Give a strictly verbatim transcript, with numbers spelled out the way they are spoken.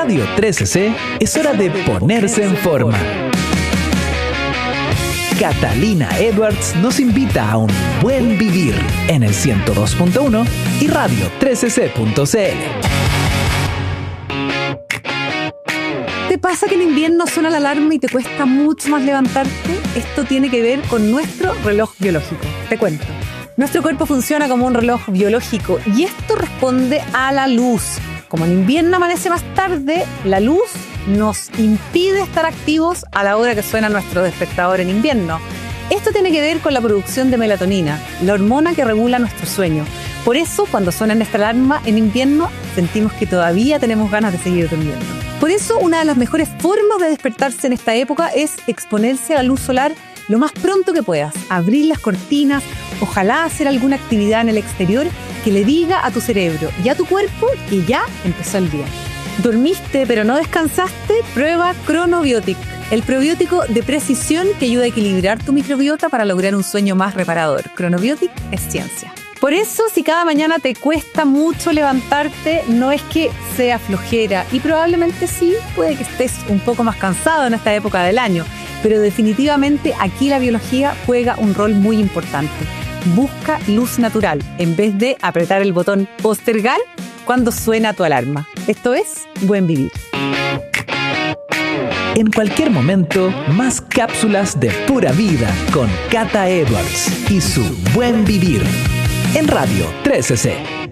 Radio trece C es hora de ponerse en forma. Catalina Edwards nos invita a un buen vivir en el ciento dos punto uno y radio trece c punto c l. ¿Te pasa que en invierno suena la alarma y te cuesta mucho más levantarte? Esto tiene que ver con nuestro reloj biológico. Te cuento. Nuestro cuerpo funciona como un reloj biológico y esto responde a la luz. Como en invierno amanece más tarde, la luz nos impide estar activos a la hora que suena nuestro despertador en invierno. Esto tiene que ver con la producción de melatonina, la hormona que regula nuestro sueño. Por eso, cuando suena nuestra alarma en invierno, sentimos que todavía tenemos ganas de seguir durmiendo. Por eso, una de las mejores formas de despertarse en esta época es exponerse a la luz solar lo más pronto que puedas. Abrir las cortinas, ojalá hacer alguna actividad en el exterior que le diga a tu cerebro y a tu cuerpo que ya empezó el día. ¿Dormiste pero no descansaste? Prueba Chronobiotic, el probiótico de precisión que ayuda a equilibrar tu microbiota para lograr un sueño más reparador. Chronobiotic es ciencia. Por eso, si cada mañana te cuesta mucho levantarte, no es que sea flojera, y probablemente sí, puede que estés un poco más cansado en esta época del año, pero definitivamente aquí la biología juega un rol muy importante. Busca luz natural en vez de apretar el botón postergar cuando suena tu alarma. Esto es Buen Vivir. En cualquier momento, más cápsulas de pura vida con Cata Edwards y su Buen Vivir en Radio trece C.